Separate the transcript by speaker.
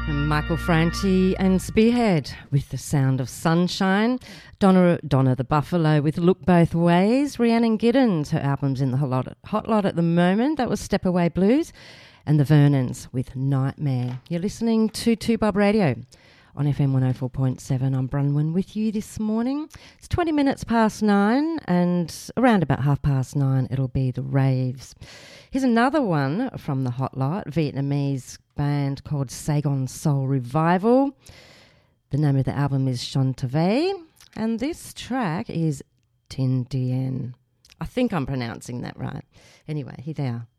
Speaker 1: Michael Franti and Spearhead with The Sound of Sunshine. Donna the Buffalo with Look Both Ways. Rhiannon Giddens, her album's in the hot lot at the moment. That was Step Away Blues. And the Vernons with Nightmare. You're listening to 2Bob Radio on FM 104.7. I'm Bronwyn with you this morning. It's 20 minutes past 9, and around about 9:30 it'll be the raves. Here's another one from the hot lot, Vietnamese band called Saigon Soul Revival. The name of the album is Chantave, and this track is Tin Dien. I think I'm pronouncing that right. Anyway, here they are.